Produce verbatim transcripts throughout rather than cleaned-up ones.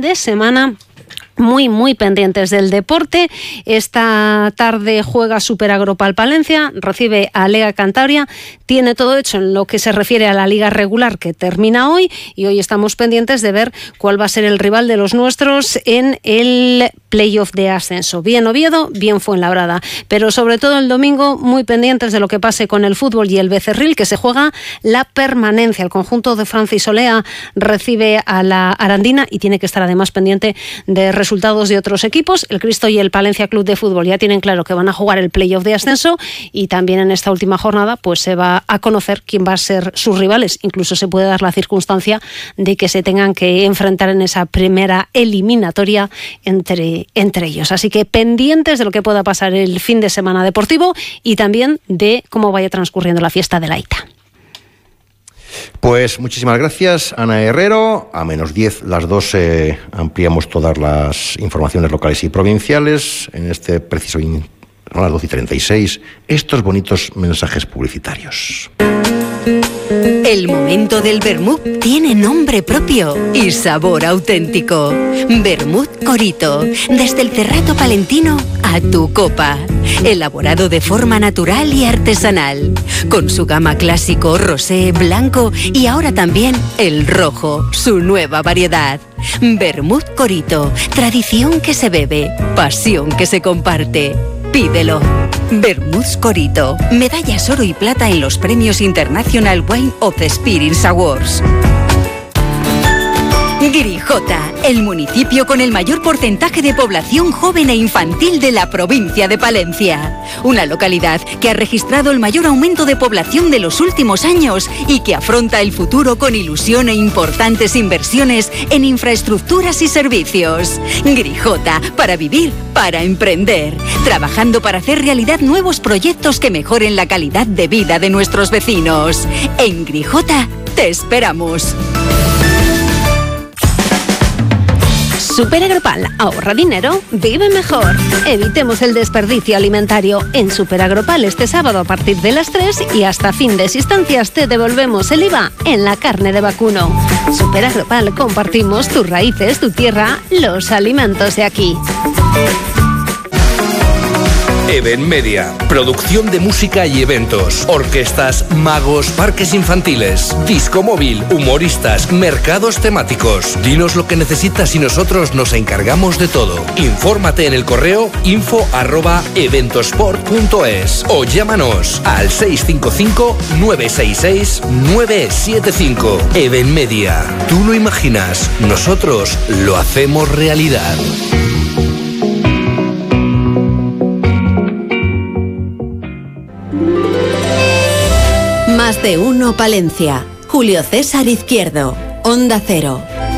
de semana muy, muy pendientes del deporte. Esta tarde juega Superagropal Palencia, recibe a Lega Cantabria, tiene todo hecho en lo que se refiere a la liga regular que termina hoy, y hoy estamos pendientes de ver cuál va a ser el rival de los nuestros en el playoff de ascenso. Bien Oviedo, bien Fuenlabrada, pero sobre todo el domingo muy pendientes de lo que pase con el fútbol y el Becerril, que se juega la permanencia. El conjunto de Francis Olea recibe a la Arandina y tiene que estar además pendiente de resultados de otros equipos. El Cristo y el Palencia Club de Fútbol ya tienen claro que van a jugar el playoff de ascenso, y también en esta última jornada pues se va a conocer quién va a ser sus rivales. Incluso se puede dar la circunstancia de que se tengan que enfrentar en esa primera eliminatoria entre, entre ellos. Así que pendientes de lo que pueda pasar el fin de semana deportivo y también de cómo vaya transcurriendo la fiesta de la Ita. Pues muchísimas gracias, Ana Herrero. A menos diez, las doce, ampliamos todas las informaciones locales y provinciales. En este preciso, in... a las doce y treinta y seis, estos bonitos mensajes publicitarios. El momento del vermut tiene nombre propio y sabor auténtico. Vermut Corito, desde el Cerrato Palentino a tu copa. Elaborado de forma natural y artesanal, con su gama clásico, rosé, blanco y ahora también el rojo, su nueva variedad. Vermut Corito, tradición que se bebe, pasión que se comparte. Pídelo. Vermut Corito, medallas oro y plata en los premios International Wine of the Spirits Awards. Grijota, el municipio con el mayor porcentaje de población joven e infantil de la provincia de Palencia. Una localidad que ha registrado el mayor aumento de población de los últimos años y que afronta el futuro con ilusión e importantes inversiones en infraestructuras y servicios. Grijota, para vivir, para emprender. Trabajando para hacer realidad nuevos proyectos que mejoren la calidad de vida de nuestros vecinos. En Grijota, te esperamos. Superagropal, ahorra dinero, vive mejor. Evitemos el desperdicio alimentario. En Superagropal este sábado a partir de las tres y hasta fin de existencias te devolvemos el I V A en la carne de vacuno. Superagropal, compartimos tus raíces, tu tierra, los alimentos de aquí. Even Media, producción de música y eventos, orquestas, magos, parques infantiles, disco móvil, humoristas, mercados temáticos. Dinos lo que necesitas y nosotros nos encargamos de todo. Infórmate en el correo info arroba eventosport punto es o llámanos al seis cinco cinco, nueve seis seis, nueve siete cinco. Even Media, tú lo imaginas, nosotros lo hacemos realidad. Más de uno Palencia. Julio César Izquierdo, Onda Cero.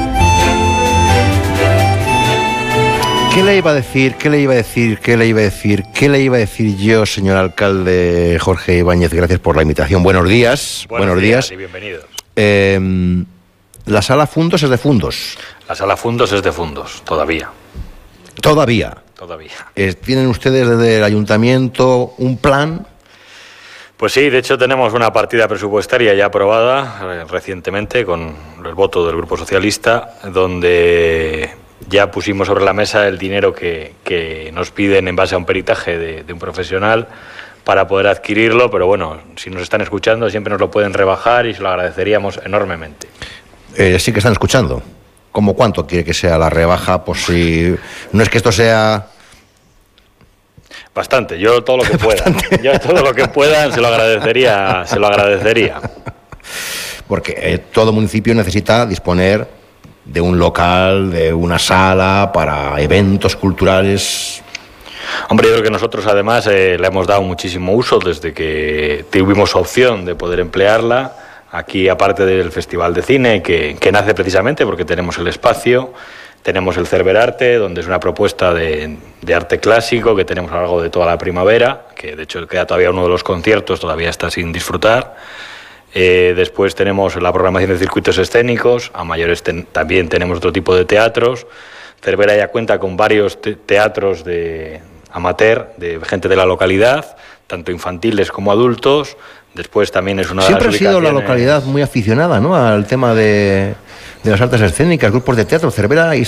¿Qué le iba a decir? ¿Qué le iba a decir? ¿Qué le iba a decir? ¿Qué le iba a decir yo, señor alcalde Jorge Ibáñez? Gracias por la invitación. Buenos días. Buenos, Buenos días. días y bienvenidos. Eh, la sala Fundos es de Fundos. La sala Fundos es de Fundos, todavía. Todavía. Todavía. Eh, ¿Tienen ustedes desde el ayuntamiento un plan? Pues sí, de hecho tenemos una partida presupuestaria ya aprobada eh, recientemente con el voto del Grupo Socialista, donde ya pusimos sobre la mesa el dinero que, que nos piden en base a un peritaje de, de un profesional para poder adquirirlo, pero bueno, si nos están escuchando siempre nos lo pueden rebajar y se lo agradeceríamos enormemente. Eh, sí que están escuchando. ¿Cómo cuánto quiere que sea la rebaja? Por si no es que esto sea... Bastante, yo todo lo que pueda. Yo todo lo que pueda se lo agradecería, se lo agradecería. Porque eh, todo municipio necesita disponer de un local, de una sala para eventos culturales. Hombre, yo creo que nosotros además eh, le hemos dado muchísimo uso desde que tuvimos opción de poder emplearla. Aquí, aparte del Festival de Cine, que, que nace precisamente porque tenemos el espacio. Tenemos el Cerverarte, donde es una propuesta de, de arte clásico que tenemos a lo largo de toda la primavera, que de hecho queda todavía uno de los conciertos, todavía está sin disfrutar. Eh, después tenemos la programación de circuitos escénicos, a mayores ten, también tenemos otro tipo de teatros. Cervera ya cuenta con varios te- teatros de amateur, de gente de la localidad, tanto infantiles como adultos. Después también es una de las Siempre ha sido la ubicaciones... localidad muy aficionada, ¿no?, al tema de, de las artes escénicas, grupos de teatro. Cervera y